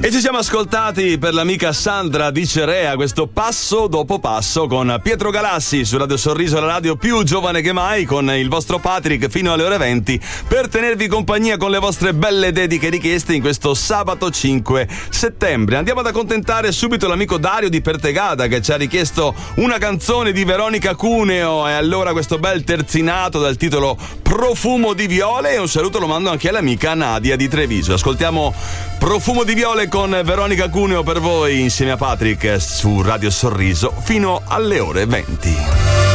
E ci siamo ascoltati per l'amica Sandra di Cerea, questo Passo dopo passo con Pietro Galassi su Radio Sorriso, la radio più giovane che mai, con il vostro Patrick fino alle ore 20 per tenervi compagnia con le vostre belle dediche richieste in questo sabato 5 settembre. Andiamo ad accontentare subito l'amico Dario di Pertegada, che ci ha richiesto una canzone di Veronica Cuneo, e allora questo bel terzinato dal titolo Profumo di viole, e un saluto lo mando anche all'amica Nadia di Treviso. Ascoltiamo Profumo di viole con Veronica Cuneo per voi insieme a Patrick su Radio Sorriso fino alle ore 20.